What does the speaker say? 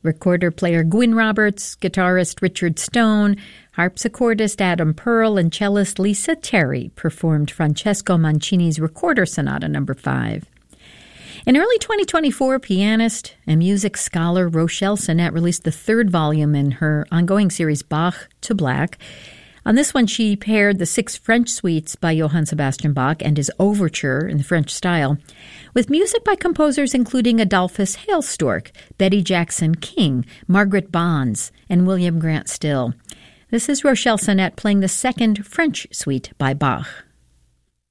Recorder-player Gwyn Roberts, guitarist Richard Stone, harpsichordist Adam Pearl, and cellist Lisa Terry performed Francesco Mancini's Recorder Sonata No. 5. In early 2024, pianist and music scholar Rochelle Sinnett released the third volume in her ongoing series Bach to Black. On this one, she paired the 6 French suites by Johann Sebastian Bach and his overture in the French style with music by composers including Adolphus Hailstork, Betty Jackson King, Margaret Bonds, and William Grant Still. This is Rochelle Sinnett playing the second French suite by Bach.